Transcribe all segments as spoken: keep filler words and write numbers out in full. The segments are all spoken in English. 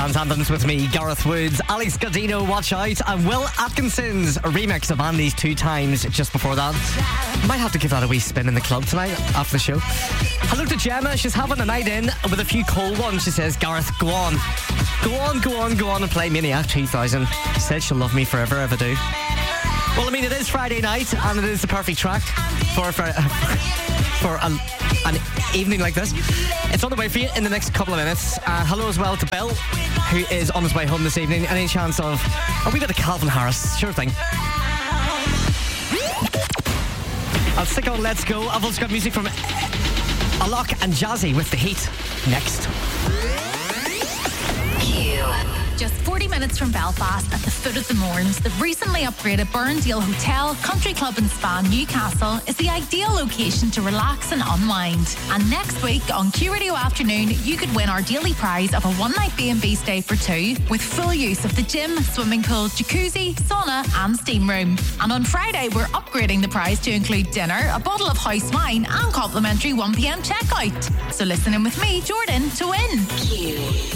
Dance Anthems with me, Gareth Woods, Alex Godino, Watch Out, and Will Atkinson's remix of Andy's Two Times just before that. Might have to give that a wee spin in the club tonight after the show. Hello to Gemma. She's having a night in with a few cold ones. She says, Gareth, go on. Go on, go on, go on and play Maniac two thousand. She said she'll love me forever if I do. Well, I mean, it is Friday night and it is the perfect track for, for, for a, an evening like this. It's on the way for you in the next couple of minutes. Uh, hello as well to Bill, who is on his way home this evening. Any chance of a wee bit of Calvin Harris? Sure thing. I'll stick on Let's Go. I've also got music from Alok and Jazzy with The Heat next. Just forty minutes from Belfast, at the foot of the Mournes, the recently upgraded Burndale Hotel, Country Club and Spa Newcastle is the ideal location to relax and unwind. And next week on Q Radio Afternoon, you could win our daily prize of a one-night B and B stay for two with full use of the gym, swimming pool, jacuzzi, sauna and steam room. And on Friday, we're upgrading the prize to include dinner, a bottle of house wine and complimentary one p m checkout. So listen in with me, Jordan, to win. Q.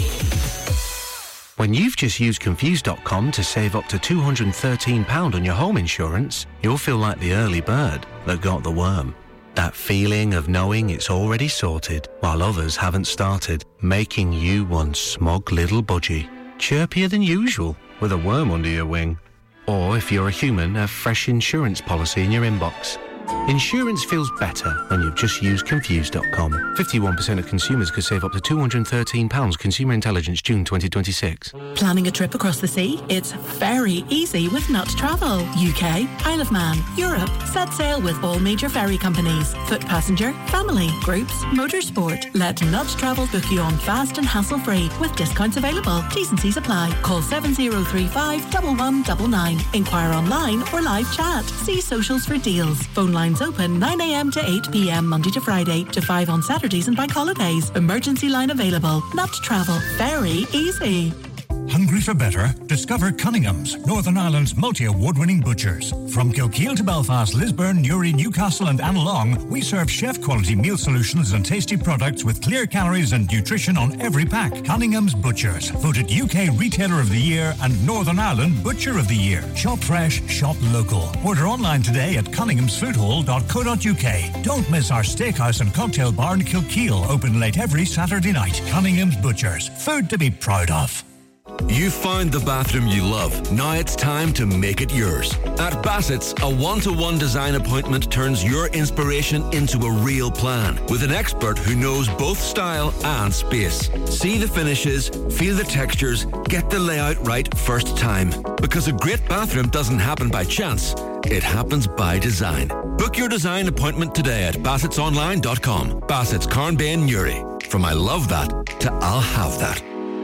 When you've just used Confused dot com to save up to two hundred thirteen pounds on your home insurance, you'll feel like the early bird that got the worm. That feeling of knowing it's already sorted while others haven't started, making you one smug little budgie. Chirpier than usual with a worm under your wing. Or if you're a human, a fresh insurance policy in your inbox. Insurance feels better when you've just used Confused dot com. fifty-one percent of consumers could save up to two hundred thirteen pounds. Consumer Intelligence, June twenty twenty-six. Planning a trip across the sea? It's very easy with Nut Travel. U K, Isle of Man, Europe. Set sail with all major ferry companies. Foot passenger, family, groups, motorsport. Let Nut Travel book you on fast and hassle-free with discounts available. T's and C's apply. Call seven zero three five, one one nine nine. Inquire online or live chat. See socials for deals. Phone lines open nine a m to eight p m Monday to Friday to five on Saturdays and bank holidays. Emergency line available. Nut Travel. Very easy. Hungry for better? Discover Cunningham's, Northern Ireland's multi-award-winning butchers. From Kilkeel to Belfast, Lisburn, Newry, Newcastle and Annalong, we serve chef-quality meal solutions and tasty products with clear calories and nutrition on every pack. Cunningham's Butchers, voted U K Retailer of the Year and Northern Ireland Butcher of the Year. Shop fresh, shop local. Order online today at cunninghams food hall dot co dot u k. Don't miss our steakhouse and cocktail bar in Kilkeel, open late every Saturday night. Cunningham's Butchers, food to be proud of. You found the bathroom you love. Now it's time to make it yours. At Bassett's, a one-to-one design appointment turns your inspiration into a real plan with an expert who knows both style and space. See the finishes, feel the textures, get the layout right first time. Because a great bathroom doesn't happen by chance, it happens by design. Book your design appointment today at bassets online dot com. Bassett's, Carnbay and Newry. From I love that to I'll have that.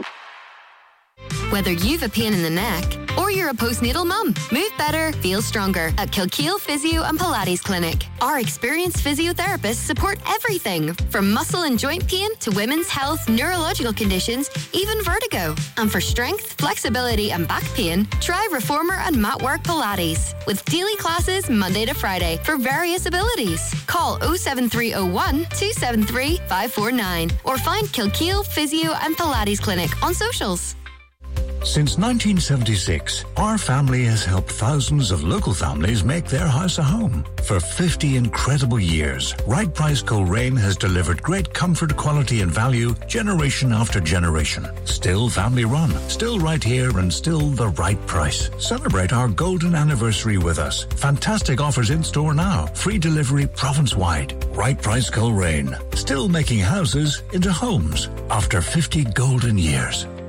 Whether you've a pain in the neck or you're a postnatal mum, move better, feel stronger at Kilkeel Physio and Pilates Clinic. Our experienced physiotherapists support everything from muscle and joint pain to women's health, neurological conditions, even vertigo. And for strength, flexibility and back pain, try Reformer and Matwork Pilates with daily classes Monday to Friday for various abilities. Call oh seven three oh one, two seven three, five four nine or find Kilkeel Physio and Pilates Clinic on socials. Since nineteen seventy-six, our family has helped thousands of local families make their house a home. For fifty incredible years, Right Price Coleraine has delivered great comfort, quality and value generation after generation. Still family run, still right here and still the right price. Celebrate our golden anniversary with us. Fantastic offers in store now. Free delivery province-wide. Right Price Coleraine. Still making houses into homes after fifty golden years.